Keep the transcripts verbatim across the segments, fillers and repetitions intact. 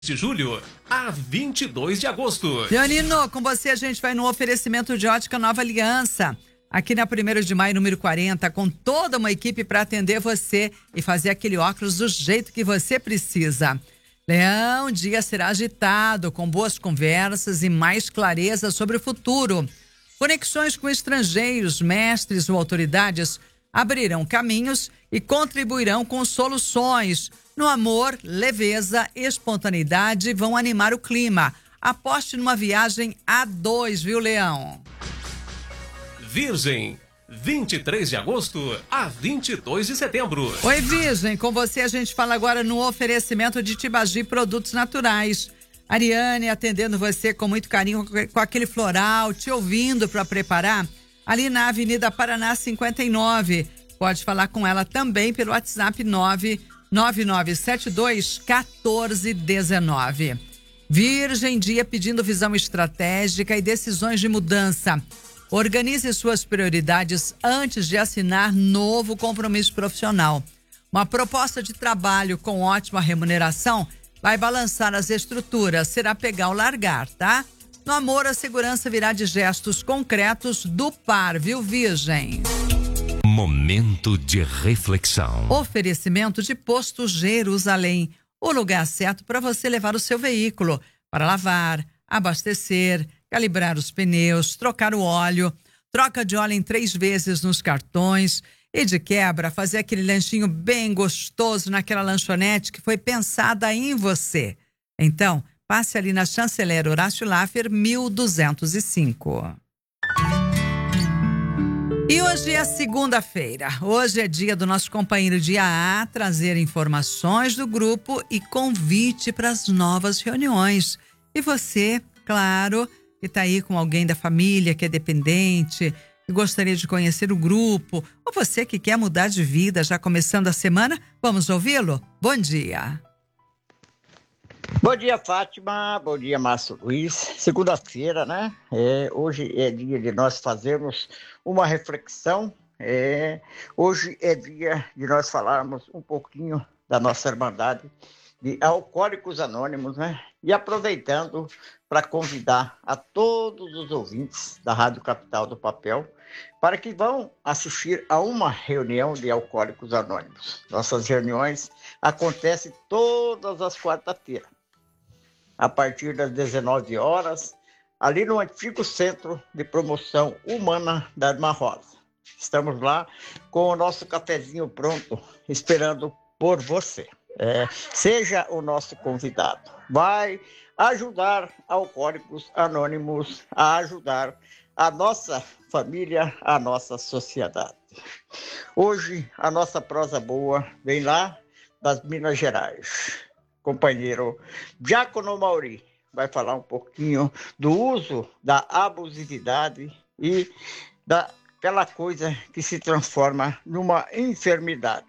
de julho a vinte e dois de agosto. Leonino, com você a gente vai no oferecimento de Ótica Nova Aliança. Aqui na primeiro de maio, número quarenta, com toda uma equipe para atender você e fazer aquele óculos do jeito que você precisa. Leão, o dia será agitado, com boas conversas e mais clareza sobre o futuro. Conexões com estrangeiros, mestres ou autoridades abrirão caminhos e contribuirão com soluções. No amor, leveza e espontaneidade vão animar o clima. Aposte numa viagem a dois, viu, Leão? Virgem, vinte e três de agosto a vinte e dois de setembro. Oi, Virgem, com você a gente fala agora no oferecimento de Tibagi Produtos Naturais. Ariane atendendo você com muito carinho, com aquele floral, te ouvindo para preparar, ali na Avenida Paraná cinquenta e nove. Pode falar com ela também pelo WhatsApp nove nove nove sete dois um quatro um nove. Virgem, dia pedindo visão estratégica e decisões de mudança. Organize suas prioridades antes de assinar novo compromisso profissional. Uma proposta de trabalho com ótima remuneração vai balançar as estruturas, será pegar ou largar, tá? No amor, a segurança virá de gestos concretos do par, viu, Virgem? Momento de reflexão. Oferecimento de Posto Jerusalém, o lugar certo para você levar o seu veículo para lavar, abastecer, calibrar os pneus, trocar o óleo, troca de óleo em três vezes nos cartões e de quebra fazer aquele lanchinho bem gostoso naquela lanchonete que foi pensada em você. Então, passe ali na Chanceler Horácio Laffer mil duzentos e cinco. E hoje é segunda-feira. Hoje é dia do nosso companheiro de A A trazer informações do grupo e convite para as novas reuniões. E você, claro, que está aí com alguém da família que é dependente, que gostaria de conhecer o grupo, ou você que quer mudar de vida já começando a semana, vamos ouvi-lo? Bom dia. Bom dia, Fátima. Bom dia, Márcio Luiz. Segunda-feira, né? É, hoje é dia de nós fazermos uma reflexão. É, hoje é dia de nós falarmos um pouquinho da nossa Irmandade de Alcoólicos Anônimos, né? E aproveitando para convidar a todos os ouvintes da Rádio Capital do Papel para que vão assistir a uma reunião de Alcoólicos Anônimos. Nossas reuniões acontecem todas as quartas-feiras, a partir das dezenove horas, ali no antigo Centro de Promoção Humana da Irmã Rosa. Estamos lá com o nosso cafezinho pronto, esperando por você. É, seja o nosso convidado. Vai ajudar Alcoólicos Anônimos a ajudar a nossa família, a nossa sociedade. Hoje, a nossa prosa boa vem lá das Minas Gerais. Companheiro Diácono Mauri vai falar um pouquinho do uso da abusividade e daquela coisa que se transforma numa enfermidade.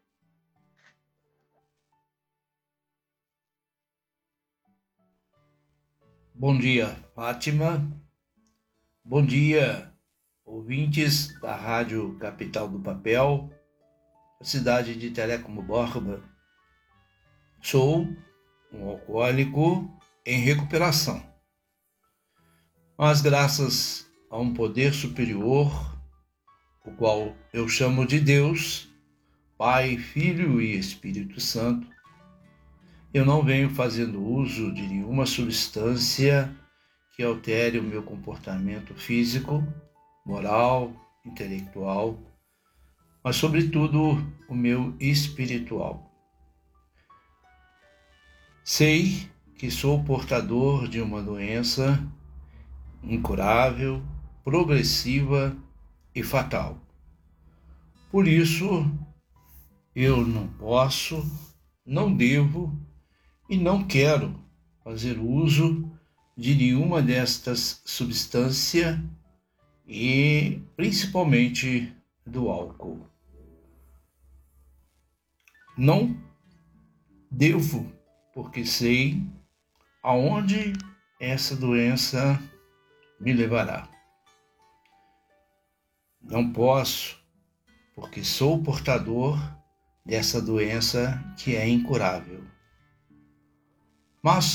Bom dia, Fátima. Bom dia, ouvintes da Rádio Capital do Papel, a cidade de Telecomo Borba. Sou um alcoólico em recuperação, mas graças a um poder superior, o qual eu chamo de Deus, Pai, Filho e Espírito Santo, eu não venho fazendo uso de nenhuma substância que altere o meu comportamento físico, moral, intelectual, mas sobretudo o meu espiritual. Sei que sou portador de uma doença incurável, progressiva e fatal. Por isso, eu não posso, não devo e não quero fazer uso de nenhuma destas substâncias e principalmente do álcool. Não devo, porque sei aonde essa doença me levará. Não posso, porque sou portador dessa doença que é incurável. mas